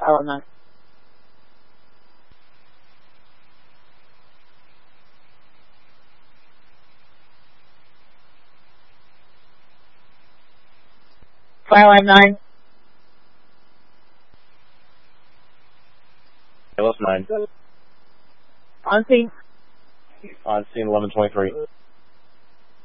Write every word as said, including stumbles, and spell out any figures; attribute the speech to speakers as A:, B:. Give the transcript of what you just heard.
A: Fire nine. Fireline nine.
B: Alice nine.
A: On scene.
B: On scene eleven twenty-three.